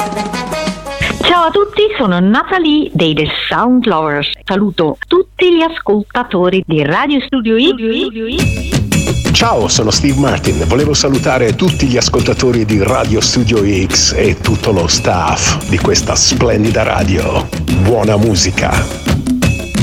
Ciao a tutti, sono Natalie dei The Sound Lovers. Saluto tutti gli ascoltatori di Radio Studio X. Ciao, sono Steve Martin. Volevo salutare tutti gli ascoltatori di Radio Studio X e tutto lo staff di questa splendida radio. Buona musica!